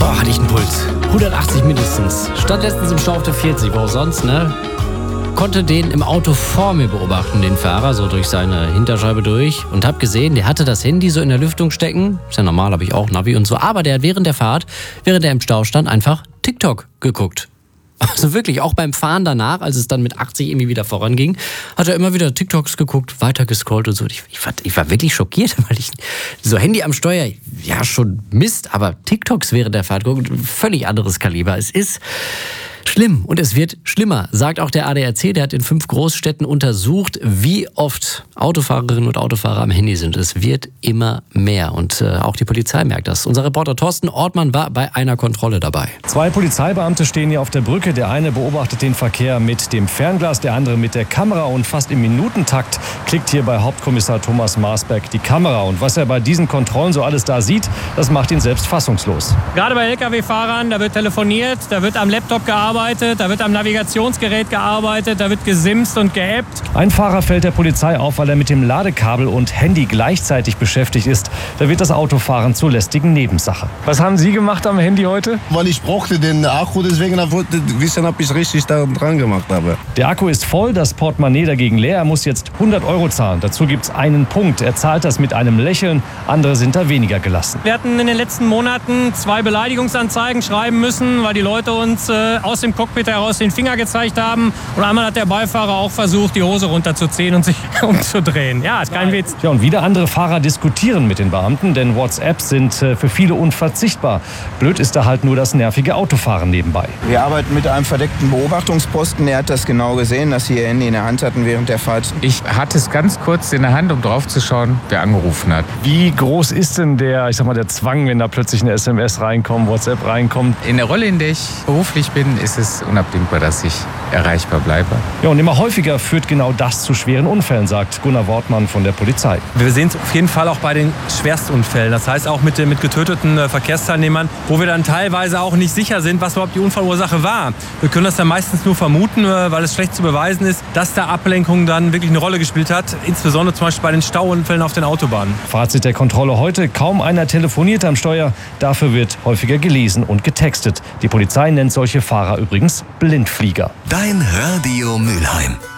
Boah, hatte ich einen Puls. 180 mindestens. Stand letztens im Stau auf der 40, wo auch sonst, ne? Konnte den im Auto vor mir beobachten, den Fahrer, so durch seine Hinterscheibe durch. Und hab gesehen, der hatte das Handy so in der Lüftung stecken. Ist ja normal, habe ich auch Navi und so. Aber der hat während der Fahrt, während er im Stau stand, einfach TikTok geguckt. Also wirklich, auch beim Fahren danach, als es dann mit 80 irgendwie wieder voranging, hat er immer wieder TikToks geguckt, weiter gescrollt und so. Ich war wirklich schockiert, weil ich so Handy am Steuer, ja schon Mist, aber TikToks während der Fahrt gucken, völlig anderes Kaliber. Es ist schlimm und es wird schlimmer, sagt auch der ADAC. Der hat in 5 Großstädten untersucht, wie oft Autofahrerinnen und Autofahrer am Handy sind. Es wird immer mehr und auch die Polizei merkt das. Unser Reporter Thorsten Ortmann war bei einer Kontrolle dabei. 2 Polizeibeamte stehen hier auf der Brücke. Der eine beobachtet den Verkehr mit dem Fernglas, der andere mit der Kamera. Und fast im Minutentakt klickt hier bei Hauptkommissar Thomas Marsberg die Kamera. Und was er bei diesen Kontrollen so alles da sieht, das macht ihn selbst fassungslos. Gerade bei Lkw-Fahrern, da wird telefoniert, da wird am Laptop gearbeitet, da wird am Navigationsgerät gearbeitet, da wird gesimst und geappt. Ein Fahrer fällt der Polizei auf, weil er mit dem Ladekabel und Handy gleichzeitig beschäftigt ist. Da wird das Autofahren zur lästigen Nebensache. Was haben Sie gemacht am Handy heute? Weil ich brauchte den Akku, deswegen wollte ich wissen, ob ich es richtig da dran gemacht habe. Der Akku ist voll, das Portemonnaie dagegen leer. Er muss jetzt 100 € zahlen. Dazu gibt es einen Punkt. Er zahlt das mit einem Lächeln. Andere sind da weniger gelassen. Wir hatten in den letzten Monaten 2 Beleidigungsanzeigen schreiben müssen, weil die Leute uns aus dem Cockpit heraus den Finger gezeigt haben. Und einmal hat der Beifahrer auch versucht, die Hose runterzuziehen und sich umzudrehen. Ja, ist kein Witz. Ja, und wieder andere Fahrer diskutieren mit den Beamten, denn WhatsApps sind für viele unverzichtbar. Blöd ist da halt nur das nervige Autofahren nebenbei. Wir arbeiten mit einem verdeckten Beobachtungsposten. Er hat das genau gesehen, dass Sie Ihr Handy in der Hand hatten während der Fahrt. Ich hatte es ganz kurz in der Hand, um drauf zu schauen, wer angerufen hat. Wie groß ist denn der Zwang, wenn da plötzlich eine SMS reinkommt, WhatsApp reinkommt? In der Rolle, in der ich beruflich bin, ist es unabdingbar, dass ich erreichbar bleibe. Ja, und immer häufiger führt genau das zu schweren Unfällen, sagt Gunnar Wortmann von der Polizei. Wir sehen es auf jeden Fall auch bei den Schwerstunfällen. Das heißt auch mit getöteten Verkehrsteilnehmern, wo wir dann teilweise auch nicht sicher sind, was überhaupt die Unfallursache war. Wir können das dann meistens nur vermuten, weil es schlecht zu beweisen ist, dass da Ablenkung dann wirklich eine Rolle gespielt hat. Insbesondere zum Beispiel bei den Stauunfällen auf den Autobahnen. Fazit der Kontrolle heute: Kaum einer telefoniert am Steuer. Dafür wird häufiger gelesen und getextet. Die Polizei nennt solche Fahrer übrigens Blindflieger. Dein Radio Mülheim.